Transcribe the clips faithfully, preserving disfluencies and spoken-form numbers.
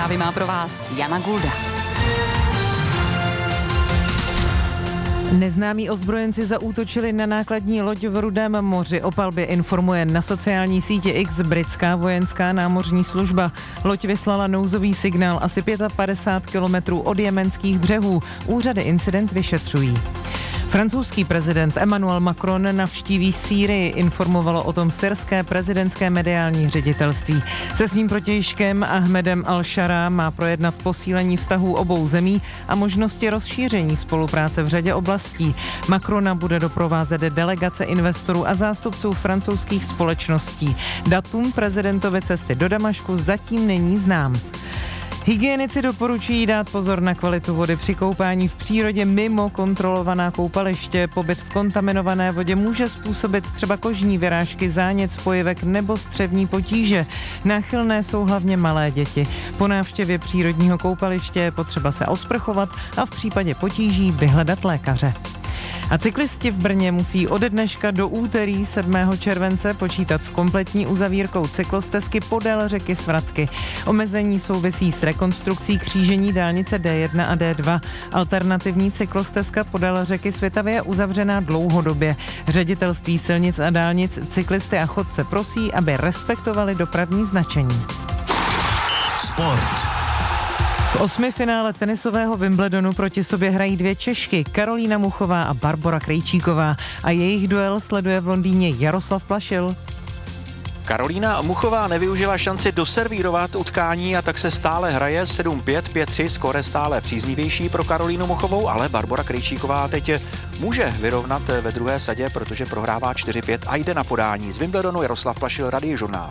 Zprávy má pro vás Jana Gulda. Neznámí ozbrojenci zaútočili na nákladní loď v Rudém moři. O palbě informuje na sociální síti X britská vojenská námořní služba. Loď vyslala nouzový signál asi padesát pět kilometrů od jemenských břehů. Úřady incident vyšetřují. Francouzský prezident Emmanuel Macron navštíví Sýrii, informovalo o tom syrské prezidentské mediální ředitelství. Se svým protějškem Ahmedem al-Šara má projednat posílení vztahů obou zemí a možnosti rozšíření spolupráce v řadě oblastí. Macrona bude doprovázet delegace investorů a zástupců francouzských společností. Datum prezidentovy cesty do Damašku zatím není znám. Hygienici doporučují dát pozor na kvalitu vody při koupání v přírodě mimo kontrolovaná koupaliště. Pobyt v kontaminované vodě může způsobit třeba kožní vyrážky, zánět spojivek nebo střevní potíže. Náchylné jsou hlavně malé děti. Po návštěvě přírodního koupaliště je potřeba se osprchovat a v případě potíží vyhledat lékaře. A cyklisti v Brně musí ode dneška do úterý sedmého července počítat s kompletní uzavírkou cyklostezky podél řeky Svratky. Omezení souvisí s rekonstrukcí křížení dálnice D jedna a D dva. Alternativní cyklostezka podél řeky Svitavy je uzavřená dlouhodobě. Ředitelství silnic a dálnic cyklisty a chodce prosí, aby respektovali dopravní značení. Sport. V osmifinále tenisového Wimbledonu proti sobě hrají dvě Češky, Karolína Muchová a Barbora Krejčíková. A jejich duel sleduje v Londýně Jaroslav Plašil. Karolína Muchová nevyužila šanci doservírovat utkání a tak se stále hraje sedm pět, pět tři, skóre stále příznivější pro Karolínu Muchovou, ale Barbora Krejčíková teď může vyrovnat ve druhé sadě, protože prohrává čtyři pět a jde na podání. Z Wimbledonu Jaroslav Plašil, Radiožurnál.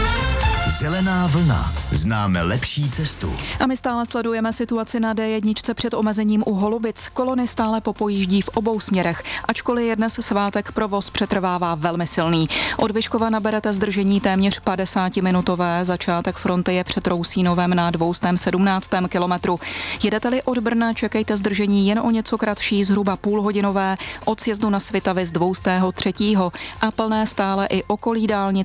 Zelená vlna. Známe lepší cestu. A my stále sledujeme situaci na D jedna před omezením u Holubic. Kolony stále popojíždí v obou směrech. Ačkoliv je dnes svátek, provoz přetrvává velmi silný. Od Vyškova naberete zdržení téměř padesátiminutové. Začátek fronty je před Rousínovem na dvě stě sedmnáct kilometrů. Jedete-li od Brna, čekejte zdržení jen o něco kratší, zhruba půlhodinové, od sjezdu na Svitavy z dvě stě tři a plné stále i okolí dálnic